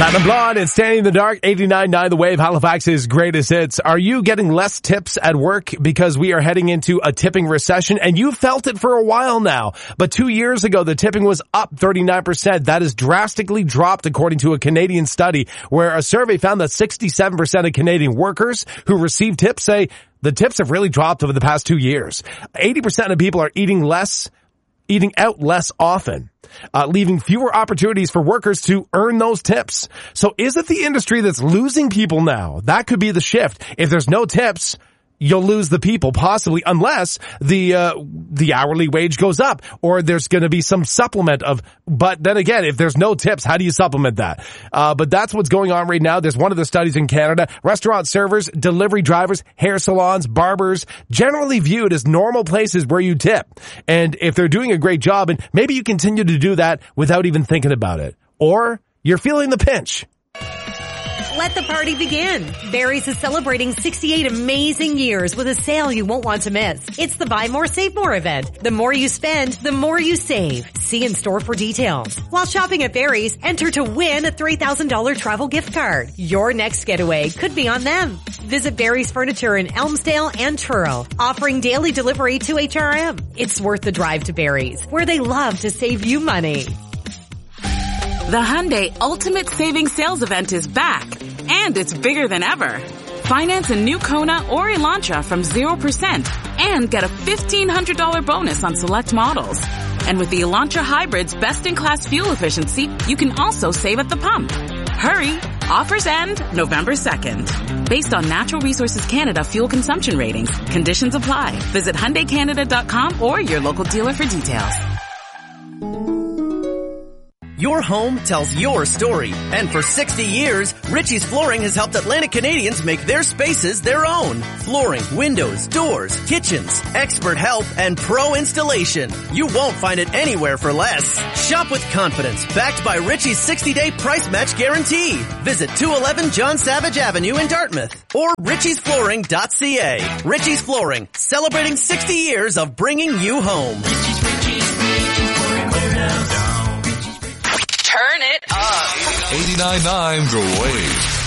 Platinum Blonde and Standing in the Dark, 89.9 The Wave, Halifax's greatest hits. Are you getting less tips at work because we are heading into a tipping recession? And you felt it for a while now. But 2 years ago, the tipping was up 39%. That has drastically dropped according to a Canadian study where a survey found that 67% of Canadian workers who receive tips say the tips have really dropped over the past 2 years. 80% of people are eating out less often, leaving fewer opportunities for workers to earn those tips. So is it the industry that's losing people now? That could be the shift. If there's no tips, you'll lose the people, possibly, unless the hourly wage goes up or there's going to be some supplement of, but then again, if there's no tips, how do you supplement that? But that's what's going on right now. There's one of the studies in Canada. Restaurant servers, delivery drivers, hair salons, barbers, generally viewed as normal places where you tip. And if they're doing a great job, and maybe you continue to do that without even thinking about it, or you're feeling the pinch. Let the party begin. Barry's is celebrating 68 amazing years with a sale you won't want to miss. It's the Buy More, Save More event. The more you spend, the more you save. See in store for details. While shopping at Barry's, enter to win a $3,000 travel gift card. Your next getaway could be on them. Visit Barry's Furniture in Elmsdale and Truro, offering daily delivery to HRM. It's worth the drive to Barry's, where they love to save you money. The Hyundai Ultimate Savings Sales Event is back, and it's bigger than ever. Finance a new Kona or Elantra from 0% and get a $1,500 bonus on select models. And with the Elantra Hybrid's best-in-class fuel efficiency, you can also save at the pump. Hurry! Offers end November 2nd. Based on Natural Resources Canada fuel consumption ratings. Conditions apply. Visit HyundaiCanada.com or your local dealer for details. Your home tells your story. And for 60 years, Ritchie's Flooring has helped Atlantic Canadians make their spaces their own. Flooring, windows, doors, kitchens, expert help, and pro installation. You won't find it anywhere for less. Shop with confidence, backed by Ritchie's 60-day price match guarantee. Visit 211 John Savage Avenue in Dartmouth or ritchiesflooring.ca. Ritchie's Flooring, celebrating 60 years of bringing you home. Turn it up. 89.9 The Wave.